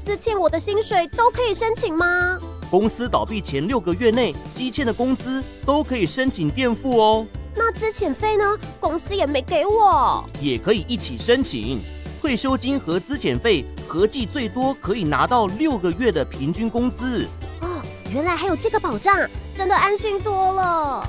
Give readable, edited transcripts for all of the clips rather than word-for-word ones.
司欠我的薪水都可以申请吗？ 公司倒闭前6个月内积欠的工资都可以申请垫付哦。 那资遣费呢？公司也没给我。 也可以一起申请。退休金和资遣费合计最多可以拿到6个月的平均工资。 哦，原来还有这个保障，真的安心多了。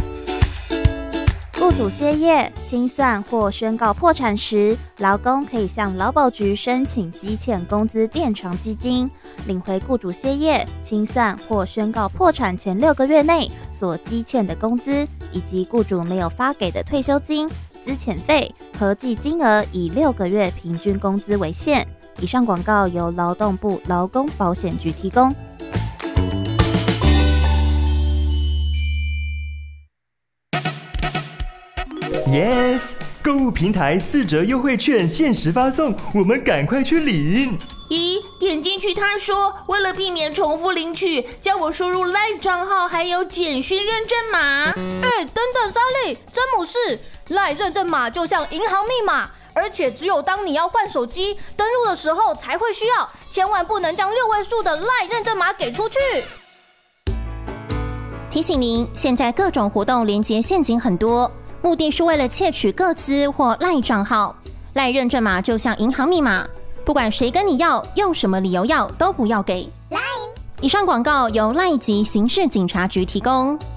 雇主歇业、清算或宣告破产时，劳工可以向劳保局申请积欠工资垫偿基金，领回雇主歇业、清算或宣告破产前6个月内所积欠的工资，以及雇主没有发给的退休金、资遣费，合计金额以6个月平均工资为限。以上广告由劳动部劳工保险局提供。 Yes， 购物平台4折优惠券限时发送，我们赶快去领。 咦，点进去他说为了避免重复领取，叫我输入 LINE 账号还有简讯认证码。 等等，莎莉，詹姆士，LINE 认证码就像银行密码，而且只有当你要换手机登录的时候才会需要，千万不能将6位数的 LINE 认证码给出去。 提醒您，现在各种活动连结陷阱很多，目的是为了窃取个资或LINE 账号。LINE 认证码就像银行密码，不管谁跟你要，用什么理由要，都不要给。以上广告由LINE及刑事警察局提供。